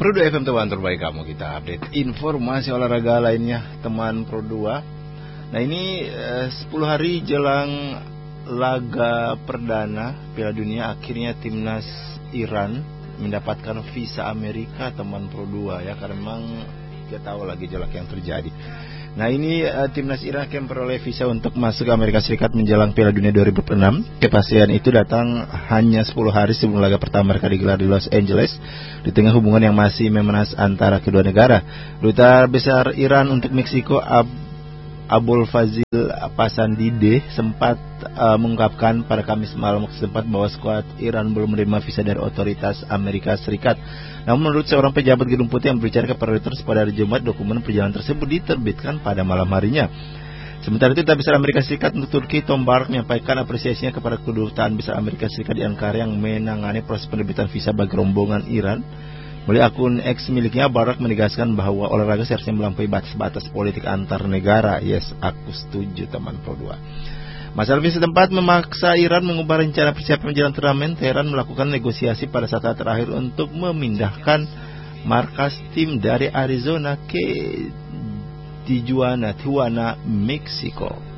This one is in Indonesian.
Pro 2 FM teman terbaik kamu, kita update informasi olahraga lainnya teman Pro 2. Nah ini 10 hari jelang laga perdana Piala Dunia, akhirnya timnas Iran mendapatkan visa Amerika teman Pro 2 ya, karena memang kita tahu lagi gejolak yang terjadi. Nah ini timnas Iran akan memperoleh visa untuk masuk ke Amerika Serikat menjelang Piala Dunia 2006. Kepastian itu datang hanya 10 hari sebelum laga pertama mereka digelar di Los Angeles, di tengah hubungan yang masih memanas antara kedua negara. Duta Besar Iran untuk Meksiko Abul Fazil Pasandide sempat mengungkapkan pada Kamis malam setempat bahwa skuad Iran belum menerima visa dari otoritas Amerika Serikat. Namun menurut seorang pejabat Gedung Putih yang berbicara kepada Reuters pada hari Jumat, dokumen perjalanan tersebut diterbitkan pada malam harinya. Sementara itu, Duta Besar Amerika Serikat untuk Turki Tom Bark menyampaikan apresiasinya kepada Kedutaan Besar Amerika Serikat di Ankara yang menangani proses penerbitan visa bagi rombongan Iran. Melalui akun X miliknya, Barak menegaskan bahwa olahraga seharusnya melampaui batas-batas politik antar negara. Yes, aku setuju teman Pro 2. Masalah visa setempat memaksa Iran mengubah rencana persiapan menjelang turnamen. Teheran melakukan negosiasi pada saat terakhir untuk memindahkan markas tim dari Arizona ke Tijuana, Meksiko.